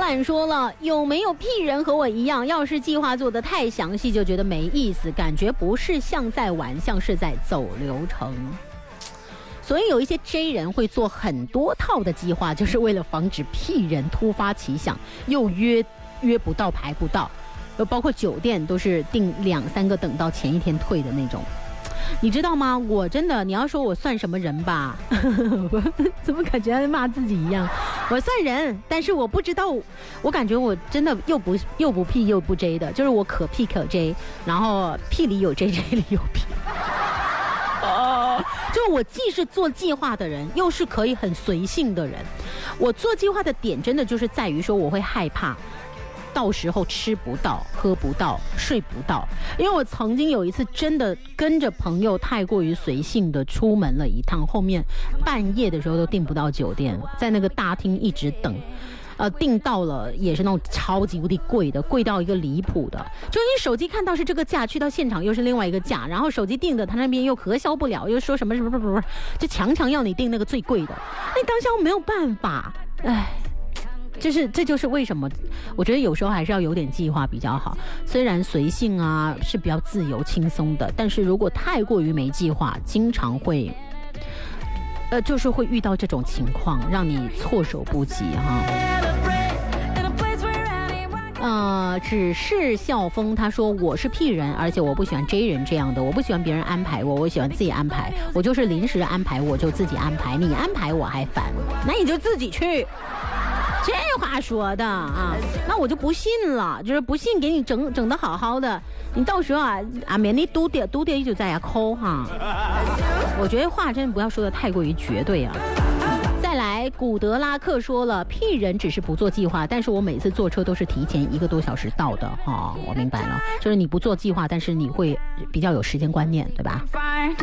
懒说了，有没有屁人和我一样？要是计划做得太详细，就觉得没意思，感觉不是像在玩，像是在走流程。所以有一些 J 人会做很多套的计划，就是为了防止屁人突发奇想，又约不到排不到，包括酒店都是订2-3个，等到前一天退的那种。你知道吗？我真的，你要说我算什么人吧，怎么感觉在骂自己一样？我算人，但是我不知道，我感觉我真的又不屁又不 J 的，就是我可屁可 J， 然后屁里有 J， 里有屁。就我既是做计划的人，又是可以很随性的人。我做计划的点真的就是在于说，我会害怕到时候吃不到、喝不到、睡不到。因为我曾经有一次真的跟着朋友太过于随性的出门了一趟，后面半夜的时候都订不到酒店，在那个大厅一直等。订到了也是那种超级无敌贵的，贵到一个离谱的，就你手机看到是这个价，去到现场又是另外一个价，然后手机订的他那边又核销不了，又说什么就强要你订那个最贵的，那当下我没有办法，这就是为什么我觉得有时候还是要有点计划比较好。虽然随性啊是比较自由轻松的，但是如果太过于没计划，经常会就是会遇到这种情况，让你措手不及哈。只是笑风他说我是屁人，而且我不喜欢 J 人这样的，我不喜欢别人安排我喜欢自己安排，我就是临时安排我就自己安排，你安排我还烦，那你就自己去。这话说的啊，那我就不信了，就是不信给你整得好好的，你到时候免你嘟掉一就在抠哈。我觉得话真的不要说的太过于绝对啊。再来，古德拉克说了，屁人只是不做计划，但是我每次坐车都是提前1个多小时到的哈。我明白了，就是你不做计划，但是你会比较有时间观念，对吧？